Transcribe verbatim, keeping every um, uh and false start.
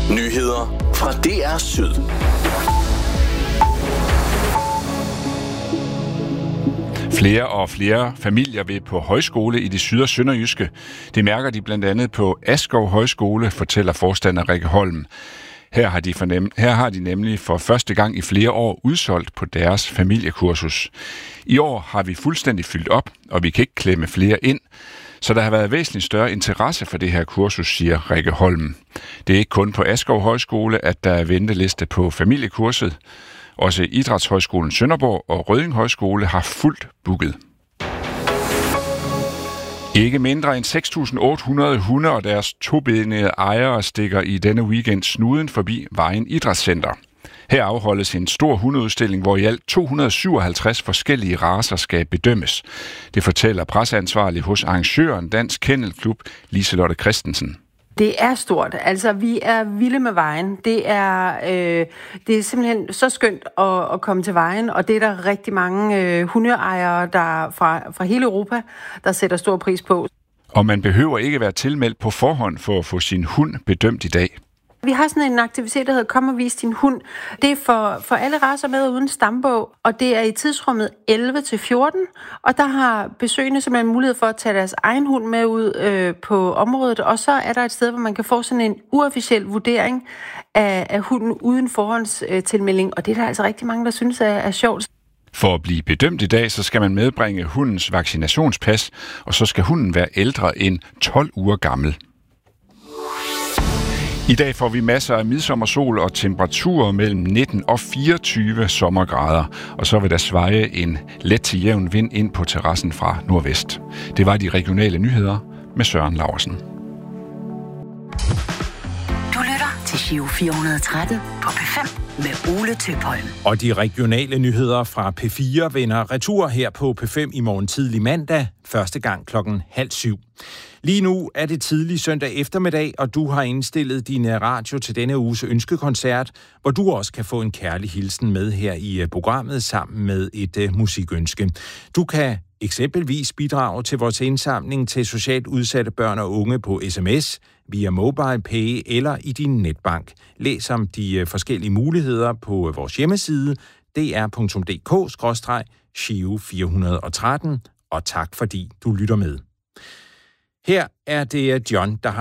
Nyheder fra D R Syd. Flere og flere familier vil på højskole i det syd- og sønderjyske. Det mærker de blandt andet på Askov Højskole, fortæller forstander Rikke Holm. Her har, de fornem- her har de nemlig for første gang i flere år udsolgt på deres familiekursus. I år har vi fuldstændig fyldt op, og vi kan ikke klemme flere ind. Så der har været væsentligt større interesse for det her kursus, siger Rikke Holm. Det er ikke kun på Askov Højskole, at der er venteliste på familiekurset. Også Idrætshøjskolen Sønderborg og Rødding Højskole har fuldt booket. Ikke mindre end seks tusind otte hundrede hunde og deres tobenede ejere stikker i denne weekend snuden forbi Vejen Idrætscenter. Her afholdes en stor hundeudstilling, hvor i alt to hundrede syvoghalvtreds forskellige racer skal bedømmes. Det fortæller presseansvarlig hos arrangøren Dansk Kennelklub, Liselotte Christensen. Det er stort. Altså, vi er vilde med Vejen. Det er, øh, det er simpelthen så skønt at, at komme til Vejen, og det er der rigtig mange øh, hundeejere der fra, fra hele Europa, der sætter stor pris på. Og man behøver ikke være tilmeldt på forhånd for at få sin hund bedømt i dag. Vi har sådan en aktivitet, der hedder Kom og vis din hund. Det er for, for alle racer med uden stambog, og det er i tidsrummet elleve til fjorten, og der har besøgende simpelthen mulighed for at tage deres egen hund med ud øh, på området, og så er der et sted, hvor man kan få sådan en uofficiel vurdering af, af hunden uden forhåndstilmelding, og det er der altså rigtig mange, der synes er, er sjovt. For at blive bedømt i dag, så skal man medbringe hundens vaccinationspas, og så skal hunden være ældre end tolv uger gammel. I dag får vi masser af midsommersol og temperaturer mellem nitten og fireogtyve sommergrader, og så vil der svaje en let til jævn vind ind på terrassen fra nordvest. Det var de regionale nyheder med Søren Laursen. Du lytter til Giro fire hundrede og tretten på P fem med Ole Tøpholm. Og de regionale nyheder fra P fire vender retur her på P fem i morgen tidlig mandag, første gang klokken halv syv. Lige nu er det tidlig søndag eftermiddag, og du har indstillet din radio til denne uges ønskekoncert, hvor du også kan få en kærlig hilsen med her i programmet sammen med et uh, musikønske. Du kan eksempelvis bidrage til vores indsamling til socialt udsatte børn og unge på sms, via MobilePay eller i din netbank. Læs om de uh, forskellige muligheder på uh, vores hjemmeside d r punktum d k skråstreg giro fire hundrede og tretten, og tak fordi du lytter med. Her er det John, der har